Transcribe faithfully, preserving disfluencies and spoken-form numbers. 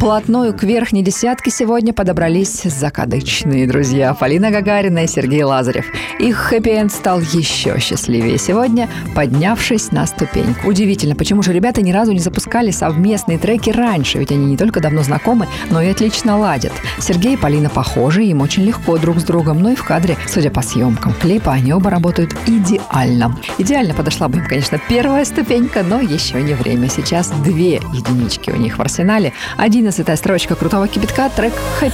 вплотную к верхней десятке сегодня подобрались закадычные друзья Полина Гагарина и Сергей Лазарев. Их хэппи-энд стал еще счастливее сегодня, поднявшись на ступеньку. Удивительно, почему же ребята ни разу не запускали совместные треки раньше, ведь они не только давно знакомы, но и отлично ладят. Сергей и Полина похожи, им очень легко друг с другом, но и в кадре, судя по съемкам клипа, они оба работают идеально. Идеально подошла бы им, конечно, первая ступенька, но еще не время. Сейчас две единички у них в арсенале. Одиннадцатая строчка крутого кипятка, трек «Хэппи».